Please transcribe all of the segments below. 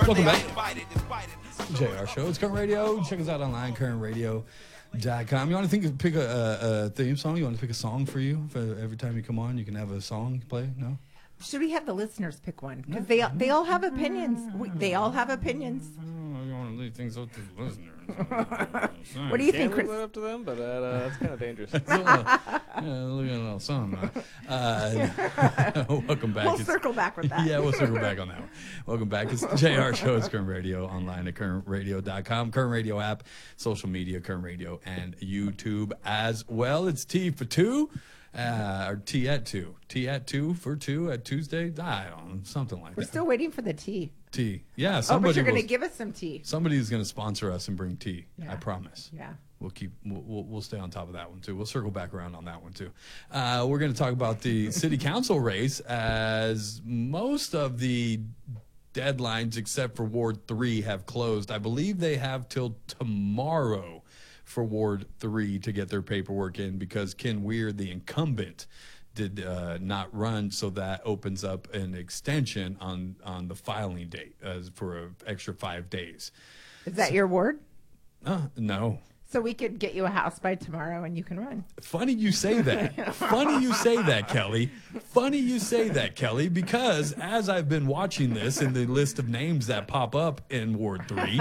Welcome back. JR Show. It's Current Radio. Check us out online, currentradio.com. You want to pick a theme song? You want to pick a song for you? For every time you come on, you can have a song play? No? Should we have the listeners pick one? Because they all have opinions. They all have opinions. You want to leave things up to the listeners. What do you think, Can't Chris? leave it up to them, but that's kind of dangerous. Look at a little song. Welcome back. We'll circle back with that. Yeah, we'll circle back on that one. Welcome back. It's the JR Show. It's Current Radio online at currentradio.com, Current Radio app, social media, Current Radio, and YouTube as well. It's T for 2. Or T at 2. T at 2 for 2 at Tuesday. I don't know, something like We're that. still waiting for the tea. Tea. Yeah, Oh, somebody but you're going to will- give us some tea. Somebody's going to sponsor us and bring tea. Yeah. I promise. Yeah. We'll stay on top of that one too. We'll circle back around on that one too. We're going to talk about the city council race, as most of the deadlines except for Ward 3 have closed. I believe they have till tomorrow for Ward 3 to get their paperwork in, because Ken Weir, the incumbent, did not run, so that opens up an extension on the filing date for an extra 5 days. Is that your word? No. So we could get you a house by tomorrow and you can run. Funny you say that. Funny you say that, Kelly. Funny you say that, Kelly, because as I've been watching this in the list of names that pop up in Ward 3,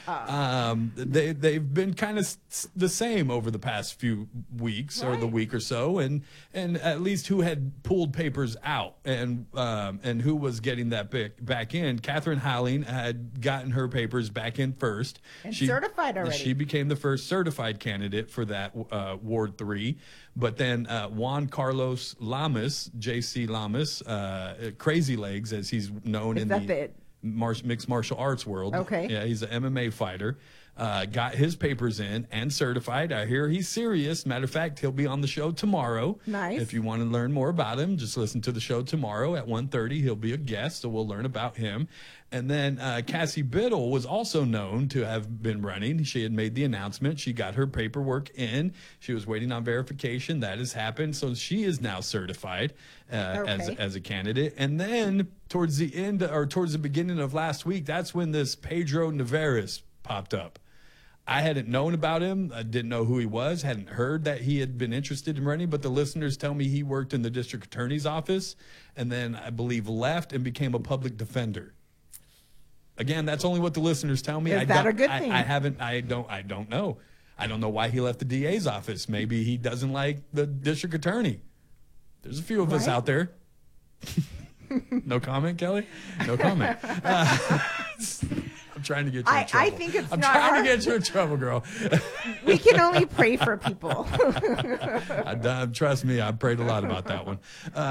they've been kind of the same over the past few weeks, or the week or so, and at least who had pulled papers out and who was getting that back in. Catherine Howling had gotten her papers back in first. And certified already. She became the first certified candidate for that Ward 3. But then Juan Carlos Lamas, J.C. Lamas, Crazy Legs, as he's known in the mixed martial arts world. Okay. Yeah, he's an MMA fighter. Got his papers in and certified. I hear he's serious. Matter of fact, he'll be on the show tomorrow. Nice. If you want to learn more about him, just listen to the show tomorrow at 1:30. He'll be a guest, so we'll learn about him. And then Cassie Biddle was also known to have been running. She had made the announcement. She got her paperwork in. She was waiting on verification. That has happened. So she is now certified as a candidate. And then towards the end, or towards the beginning of last week, that's when this Pedro Navarez popped up. I hadn't known about him. I didn't know who he was. Hadn't heard that he had been interested in running, but the listeners tell me he worked in the district attorney's office and then I believe left and became a public defender. Again, that's only what the listeners tell me. Is that a good thing? I don't know. I don't know why he left the DA's office. Maybe he doesn't like the district attorney. There's a few of us out there. No comment, Kelly? No comment. I'm trying to get you in trouble. I think it's I'm not trying our- to get you in trouble, girl. We can only pray for people. Trust me, I prayed a lot about that one.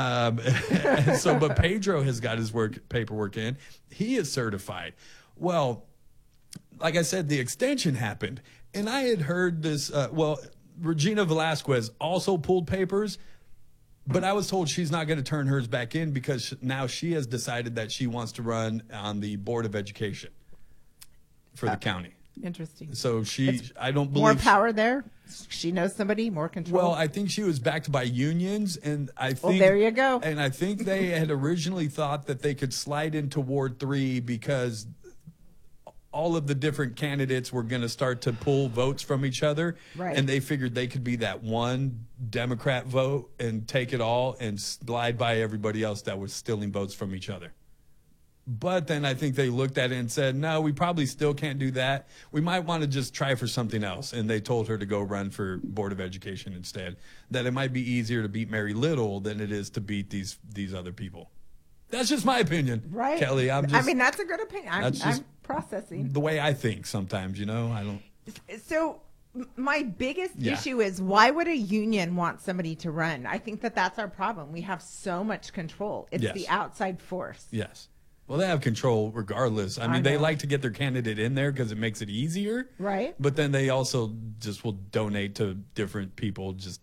But Pedro has got his paperwork in. He is certified. Well, like I said, the extension happened. And I had heard this, Regina Velasquez also pulled papers, but I was told she's not going to turn hers back in because now she has decided that she wants to run on the Board of Education for the county. Interesting. So I don't believe More power there. She knows somebody, more control. Well, I think she was backed by unions, and I think. Well, there you go. And I think they had originally thought that they could slide into Ward 3 because all of the different candidates were going to start to pull votes from each other, Right. and they figured they could be that one Democrat vote and take it all and slide by everybody else that was stealing votes from each other. But then I think they looked at it and said, no, we probably still can't do that. We might want to just try for something else. And they told her to go run for Board of Education instead. That it might be easier to beat Mary Little than it is to beat these other people. That's just my opinion, right, Kelly. I mean, that's a good opinion. I'm processing. The way I think sometimes, I don't. So my biggest Yeah. issue is, why would a union want somebody to run? I think that's our problem. We have so much control. It's Yes. the outside force. Yes. Well, they have control regardless. I mean, they like to get their candidate in there because it makes it easier. Right. But then they also just will donate to different people just